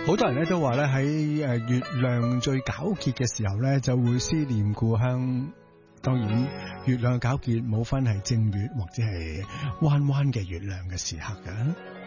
好多人咧都話咧喺月亮最皎潔嘅時候咧就會思念故鄉。當然月亮嘅皎潔冇分係正月或者係彎彎嘅月亮嘅時刻㗎。